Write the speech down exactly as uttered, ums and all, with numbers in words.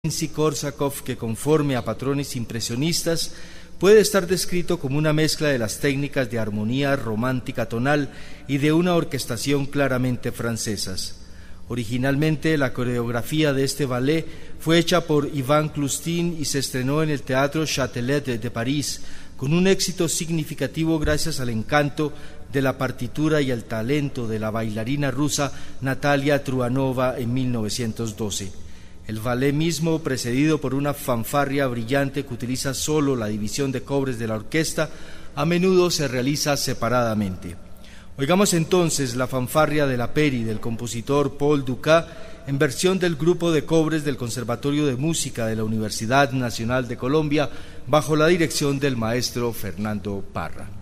Rimsky-Korsakov, que conforme a patrones impresionistas puede estar descrito como una mezcla de las técnicas de armonía romántica tonal y de una orquestación claramente francesas. Originalmente la coreografía de este ballet fue hecha por Ivan Cloustin y se estrenó en el Teatro Châtelet de París, con un éxito significativo gracias al encanto de la partitura y al talento de la bailarina rusa Natalia Truanova en mil novecientos doce. El ballet mismo, precedido por una fanfarria brillante que utiliza solo la división de cobres de la orquesta, a menudo se realiza separadamente. Oigamos entonces la fanfarria de la Peri del compositor Paul Dukas en versión del grupo de cobres del Conservatorio de Música de la Universidad Nacional de Colombia bajo la dirección del maestro Fernando Parra.